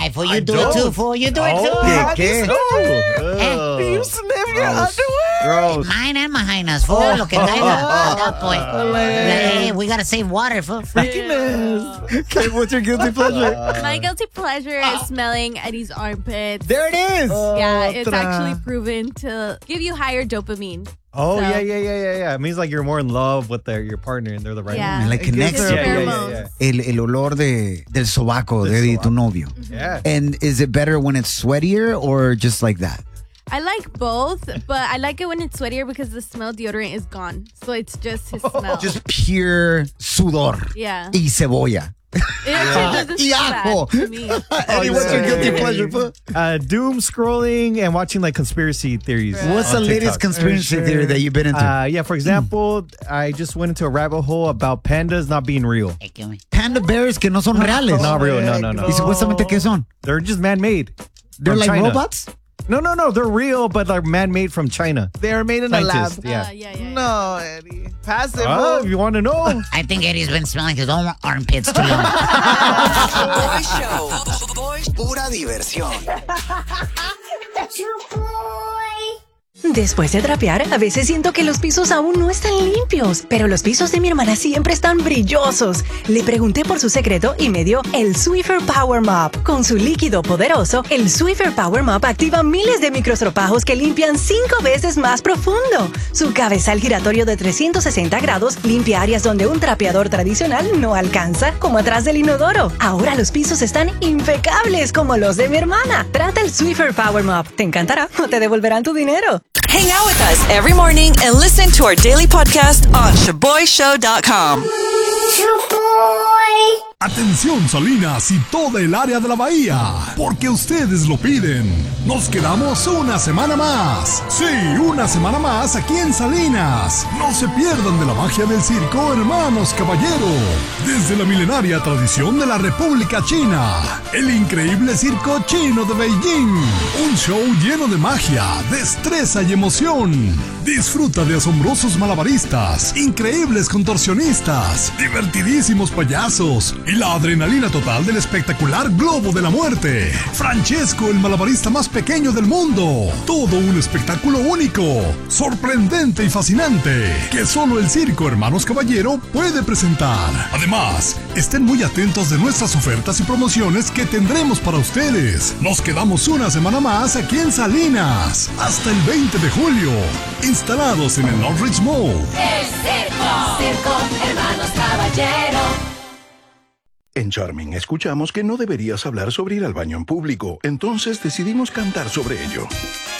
right, fool. You do it too, fool. You do it too. ¿Qué? Do you sniff your underwear? Gross. Mine and Mahinas, fool. Lo que caiga. Pues. Hey, we gotta save water, fool. Okay, what's your guilty pleasure? My guilty pleasure is smelling Eddie's armpits. There it is. Yeah, it's actually proven to give you higher dopamine. Oh, So- yeah. It means like you're more in love with your partner and they're the right Yeah. one. Like connects gives you. her Yeah. pheromones. El olor del sobaco de Eddie, tu novio. Yeah. And is it better when it's sweatier or just like that? I like both, but I like it when it's sweatier because the smell deodorant is gone. So it's just his smell. Just pure sudor yeah. y cebolla. It actually doesn't Y smell ajo. bad to me. Eddie, what's your guilty pleasure, fool? Doom scrolling and watching like conspiracy theories. What's the on latest TikTok. conspiracy theory that you've been into? Yeah, for example, I just went into a rabbit hole about pandas not being real. Hey, give me. Panda bears que no son reales. Not real, no. ¿Y supuestamente qué son? They're just man-made. They're from like China. robots? No, they're real, but they're man-made from China. They're made in a lab. Scientists, yeah. Yeah. No, Eddie. Pass it, Oh, fool. if you want to know. I think Eddie's been smelling his own armpits too long. Boy Show. Pura diversión. Después de trapear, a veces siento que los pisos aún no están limpios, pero los pisos de mi hermana siempre están brillosos. Le pregunté por su secreto y me dio el Swiffer Power Mop. Con su líquido poderoso, el Swiffer Power Mop activa miles de microestropajos que limpian 5 veces más profundo. Su cabezal giratorio de 360 grados limpia áreas donde un trapeador tradicional no alcanza, como atrás del inodoro. Ahora los pisos están impecables como los de mi hermana. Trata el Swiffer Power Mop. Te encantará o te devolverán tu dinero. Hang out with us every morning and listen to our daily podcast on ShaboyShow.com. Atención Salinas y toda el área de la bahía, porque ustedes lo piden. Nos quedamos una semana más. Sí, una semana más aquí en Salinas. No se pierdan de la magia del circo Hermanos Caballero. Desde la milenaria tradición de la República China, el increíble circo chino de Beijing. Un show lleno de magia, destreza y emoción. Disfruta de asombrosos malabaristas, increíbles contorsionistas, divertidísimos payasos y la adrenalina total del espectacular Globo de la Muerte. Francesco, el malabarista más pequeño del mundo. Todo un espectáculo único, sorprendente y fascinante, que solo el circo Hermanos Caballero puede presentar. Además, estén muy atentos de nuestras ofertas y promociones que tendremos para ustedes. Nos quedamos una semana más aquí en Salinas, hasta el 20 de julio, instalados en el Northridge Mall. Circo Hermanos Caballero. En Charming escuchamos que no deberías hablar sobre ir al baño en público, entonces decidimos cantar sobre ello.